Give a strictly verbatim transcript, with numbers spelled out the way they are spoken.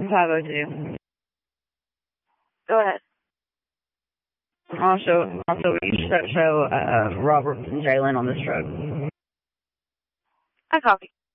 five oh two. Go ahead. Also, also we should show uh, Robert and Jalen on this truck. I copy.